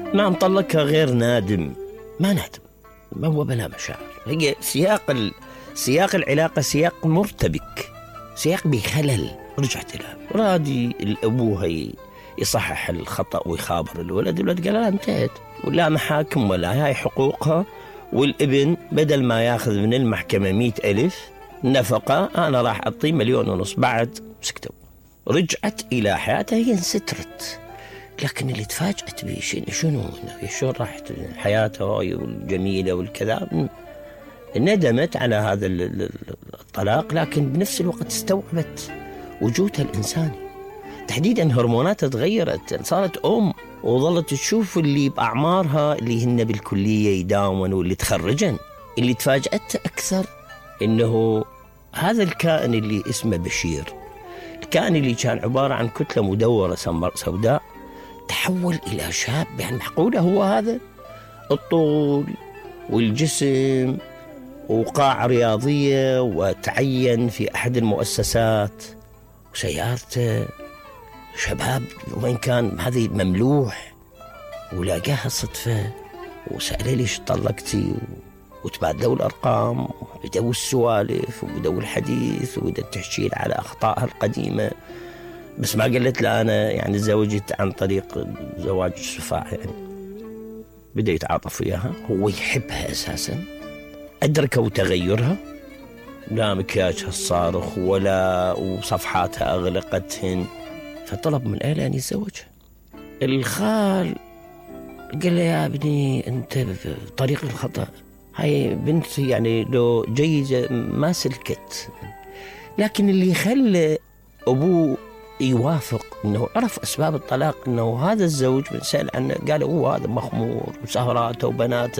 نعم طلقها غير نادم، ما نادم، ما هو بلا مشاعر. هي سياق العلاقة سياق مرتبك، سياق بخلل. رجعت لها رادي الأبوها يصحح الخطأ ويخابر الولد قال لا انتهت، ولا محاكم ولا هاي حقوقها. والابن بدل ما ياخذ من المحكمة 100,000 نفقة، أنا راح أعطيه 1,500,000 بعد. سكتوا. رجعت إلى حياتها، هي انسترت. لكن اللي تفاجأت به شنو راحت حياتها الجميلة والكذا. ندمت على هذا الطلاق، لكن بنفس الوقت استوعبت وجودها الإنساني. تحديدا هرموناتها تغيرت، صارت أم، وظلت تشوف اللي بأعمارها اللي هن بالكلية يداومن واللي تخرجن. اللي تفاجأت أكثر إنه هذا الكائن اللي اسمه بشير، الكائن اللي كان عبارة عن كتلة مدورة سوداء، تحول إلى شاب. يعني معقولة هو هذا الطول والجسم وقاعة رياضية، وتعين في أحد المؤسسات، وسيارته شباب، وين كان هذه مملوح. ولاقاها صدفة وسأله ليش طلقتي، وتبادلوا الأرقام، بدأوا السوالف وبدأوا الحديث، وبدأت تحكي على أخطائها القديمة. بس ما قلت له أنا يعني زوجت عن طريق زواج الشفاعة. يعني بدأ يتعاطف وياها، هو يحبها أساسا، أدركوا تغيرها، لا مكياجها الصارخ وصفحاتها أغلقتهن، فطلب من أهله أن يتزوجها. الخال قال له يا ابني أنت بطريق الخطأ، هاي بنتي يعني لو جيدة ما سلكت. لكن اللي خلى أبوه يوافق إنه عرف أسباب الطلاق، إنه هذا الزوج من سأل عنه قال هو هذا مخمور وسهراته وبناته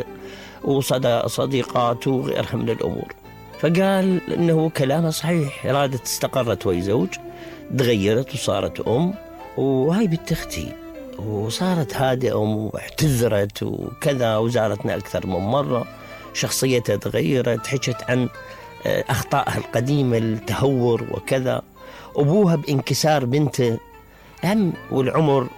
وصديقاته وغيرها من الأمور. فقال إنه كلامه صحيح، إرادة استقرت وهي زوج، تغيرت وصارت أم، وهاي بنت أختي، وصارت هادئة واعتذرت وكذا، وزارتنا أكثر من مرة، شخصيتها تغيرت، حكت عن أخطائها القديمة، التهور وكذا. أبوها بانكسار بنته والعمر،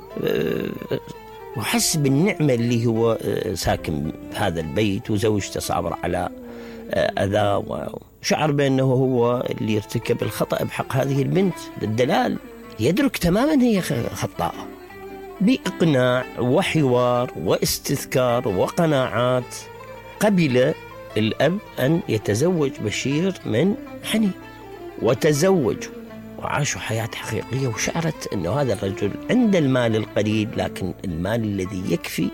وحس بالنعمة اللي هو ساكن بهذا البيت، وزوجته صابر على أذى، وشعر بأنه هو اللي يرتكب الخطأ بحق هذه البنت. للدلال يدرك تماما هي خطاءة. بإقناع وحوار واستذكار وقناعات قبل الأب أن يتزوج بشير من حنين، وتزوج وعاشوا حياة حقيقية. وشعرت أنه هذا الرجل عند المال القليل، لكن المال الذي يكفي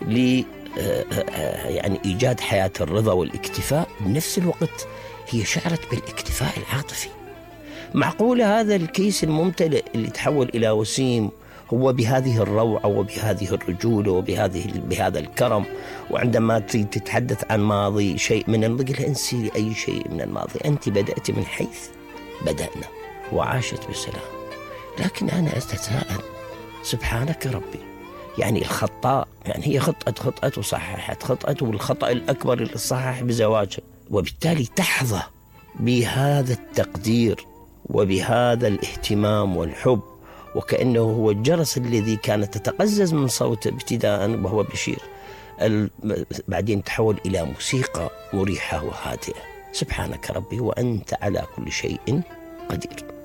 يعني إيجاد حياة الرضا والاكتفاء. بنفس الوقت هي شعرت بالاكتفاء العاطفي. معقولة هذا الكيس الممتلئ اللي تحول إلى وسيم هو بهذه الروعة وبهذه الرجولة بهذا الكرم، وعندما تتحدث عن ماضي شيء من الماضي، انسي أي شيء من الماضي، أنت بدأت من حيث بدأنا وعاشت بسلام. لكن أنا أتساءل، سبحانك ربي، يعني الخطاء، يعني هي خطأت وصححت، خطأت، والخطأ الأكبر اللي صحح بزواجها، وبالتالي تحظى بهذا التقدير وبهذا الاهتمام والحب، وكأنه هو الجرس الذي كانت تتقزز من صوته ابتداء وهو بشير، بعدين تحول إلى موسيقى مريحة وهادئة. سبحانك ربي وأنت على كل شيء قدير.